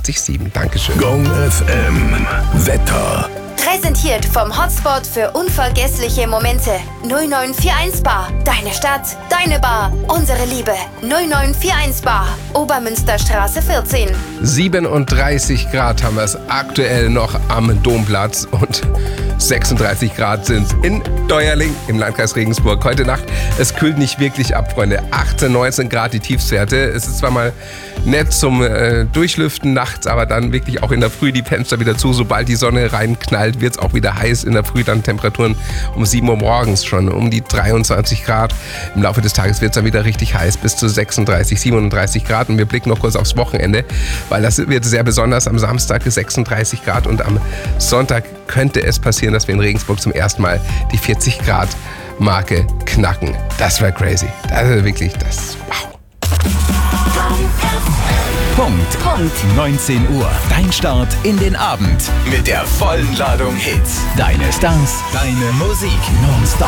88,7. Dankeschön. Gong FM Wetter. Präsentiert vom Hotspot für unvergessliche Momente. 0941 Bar. Deine Stadt, deine Bar, unsere Liebe. 0941 Bar. Obermünsterstraße 14. 37 Grad haben wir es aktuell noch am Domplatz und 36 Grad sind in Deuerling im Landkreis Regensburg. Heute Nacht, es kühlt nicht wirklich ab, Freunde. 18, 19 Grad die Tiefstwerte. Es ist zwar mal nett zum Durchlüften nachts, aber dann wirklich auch in der Früh die Fenster wieder zu. Sobald die Sonne reinknallt, wird es auch wieder heiß. In der Früh dann Temperaturen um 7 Uhr morgens schon um die 23 Grad. Im Laufe des Tages wird es dann wieder richtig heiß, bis zu 36, 37 Grad. Und wir blicken noch kurz aufs Wochenende, weil das wird sehr besonders. Am Samstag ist 36 Grad und am Sonntag könnte es passieren, dass wir in Regensburg zum ersten Mal die 40 Grad Marke knacken. Das wäre crazy. Also wirklich, wow. Punkt 19 Uhr. Dein Start in den Abend mit der vollen Ladung Hits. Deine Stars, deine Musik nonstop.